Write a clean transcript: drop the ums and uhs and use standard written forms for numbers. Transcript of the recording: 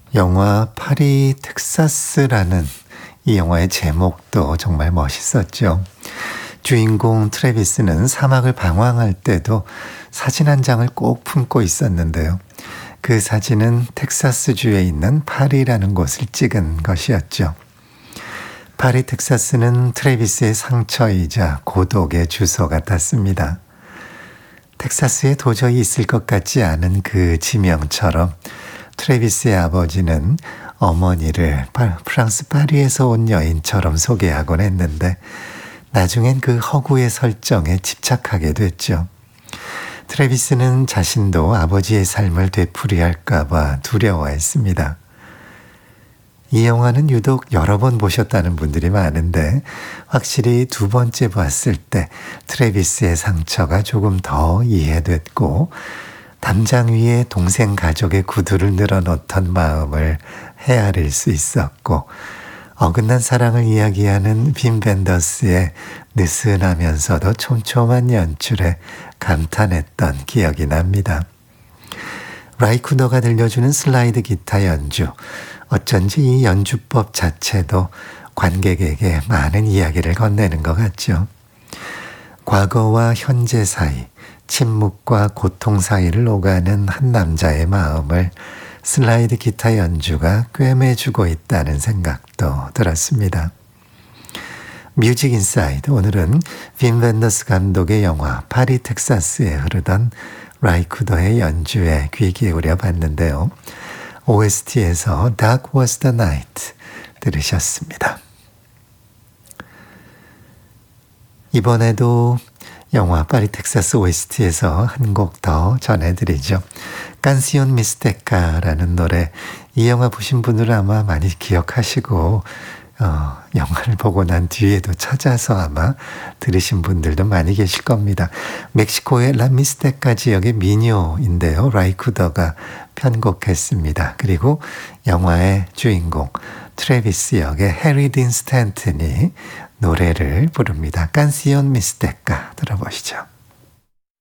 영화 파리 텍사스라는 이 영화의 제목도 정말 멋있었죠. 주인공 트래비스는 사막을 방황할 때도 사진 한 장을 꼭 품고 있었는데요. 그 사진은 텍사스주에 있는 파리라는 곳을 찍은 것이었죠. 파리 텍사스는 트래비스의 상처이자 고독의 주소 같았습니다. 텍사스에 도저히 있을 것 같지 않은 그 지명처럼 트래비스의 아버지는 어머니를 프랑스 파리에서 온 여인처럼 소개하곤 했는데 나중엔 그 허구의 설정에 집착하게 됐죠. 트래비스는 자신도 아버지의 삶을 되풀이할까 봐 두려워했습니다. 이 영화는 유독 여러 번 보셨다는 분들이 많은데 확실히 두 번째 봤을 때 트래비스의 상처가 조금 더 이해됐고 담장 위에 동생 가족의 구두를 늘어놓던 마음을 헤아릴 수 있었고 어긋난 사랑을 이야기하는 빔 벤더스의 느슨하면서도 촘촘한 연출에 감탄했던 기억이 납니다. 라이쿠더가 들려주는 슬라이드 기타 연주, 어쩐지 이 연주법 자체도 관객에게 많은 이야기를 건네는 것 같죠. 과거와 현재 사이, 침묵과 고통 사이를 오가는 한 남자의 마음을 슬라이드 기타 연주가 꿰매주고 있다는 생각도 들었습니다. 뮤직 인사이드, 오늘은 빔 벤더스 감독의 영화 파리 텍사스에 흐르던 라이쿠더의 연주에 귀 기울여 봤는데요. OST에서 Dark Was the Night 들으셨습니다. 이번에도 영화 파리 텍사스 OST에서 한 곡 더 전해드리죠. 깐시온 미스테카라는 노래, 이 영화 보신 분들은 아마 많이 기억하시고 영화를 보고 난 뒤에도 찾아서 아마 들으신 분들도 많이 계실 겁니다. 멕시코의 라미스테카 지역의 민요인데요. 라이쿠더가 편곡했습니다. 그리고 영화의 주인공 트래비스 역의 해리 딘 스탠튼이 노래를 부릅니다. 깐시온 미스테카 들어보시죠.